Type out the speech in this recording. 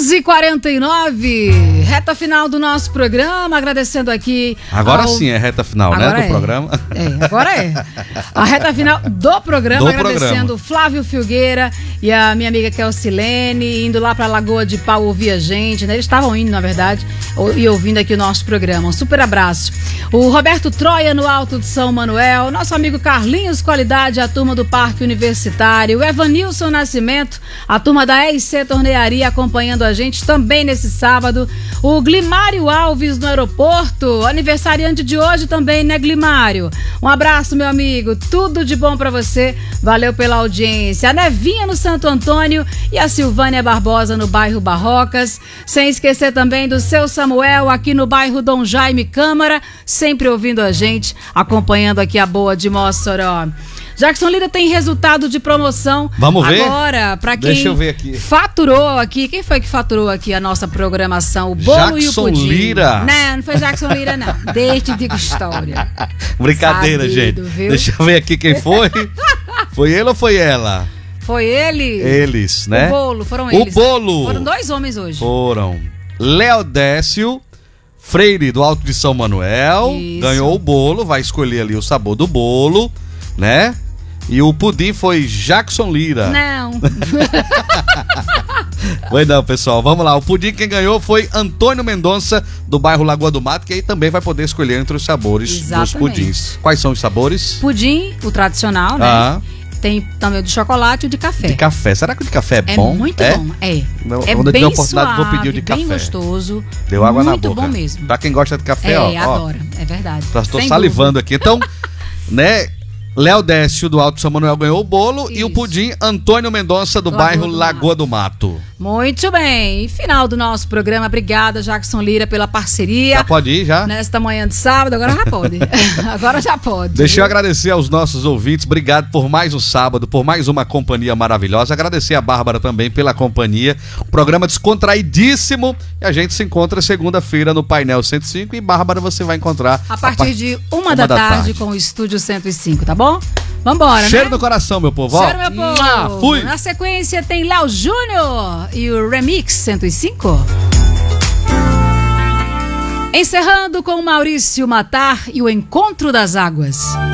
11h49, reta final do nosso programa, agradecendo aqui... Agora sim é reta final, agora, né, do programa. Agora é. A reta final do programa, agradecendo o Flávio Filgueira e a minha amiga Kelsilene, indo lá pra Lagoa de Pau ouvir a gente, né? Eles estavam indo, na verdade, e ouvindo aqui o nosso programa. Um super abraço. O Roberto Troia, no Alto de São Manuel, nosso amigo Carlinhos Qualidade, a turma do Parque Universitário, o Evanilson Nascimento, a turma da EIC Tornearia, acompanhando a gente também nesse sábado. O Glimário Alves no aeroporto, aniversariante de hoje também, né, Glimário? Um abraço, meu amigo, tudo de bom pra você, valeu pela audiência. A Nevinha no Santo Antônio e a Silvânia Barbosa no bairro Barrocas, sem esquecer também do seu Samuel aqui no bairro Dom Jaime Câmara, sempre ouvindo a gente, acompanhando aqui a boa de Mossoró. Jackson Lira tem resultado de promoção. Vamos ver? Agora, pra quem Deixa eu ver aqui. Faturou aqui. Quem foi que faturou aqui a nossa programação? O bolo e o pudim. Jackson Lira. Não foi Jackson Lira, não. Deixa de história. Brincadeira, sabido, gente. Viu? Deixa eu ver aqui quem foi. Foi ele ou foi ela? Foi ele. Eles, né? O bolo, foram eles. O bolo. Foram dois homens hoje. Foram. Léo Décio Freire, do Alto de São Manuel. Isso. Ganhou o bolo, vai escolher ali o sabor do bolo, né? E o pudim foi Jackson Lira. Não. Foi não, pessoal. Vamos lá. O pudim quem ganhou foi Antônio Mendonça, do bairro Lagoa do Mato, que aí também vai poder escolher entre os sabores dos pudins. Quais são os sabores? Pudim, o tradicional, né? Tem também o de chocolate e o de café. De café. Será que o de café é bom? Muito bom. É quando eu tiver a oportunidade, suave, vou pedir o de café. Bem gostoso. Deu água na boca. Muito bom mesmo. Pra quem gosta de café, ó. Adora. É verdade. Estou salivando aqui. Então, né... Léo Décio, do Alto São Manuel, ganhou o bolo. Isso. E o pudim, Antônio Mendonça, do bairro Lagoa do Mato. Muito bem. E final do nosso programa. Obrigada, Jackson Lira, pela parceria. Já pode ir, já? Nesta manhã de sábado, agora já pode. Agora já pode. Deixa eu agradecer aos nossos ouvintes. Obrigado por mais um sábado, por mais uma companhia maravilhosa. Agradecer a Bárbara também pela companhia. Um programa descontraidíssimo. E a gente se encontra segunda-feira no Painel 105. E Bárbara, você vai encontrar a partir de uma da tarde com o Estúdio 105, tá bom? Vambora, cheiro né? no coração, meu povo. Cheiro, meu povo. Fui. Na sequência tem Léo Júnior e o Remix 105. Encerrando com Maurício Matar e o Encontro das Águas.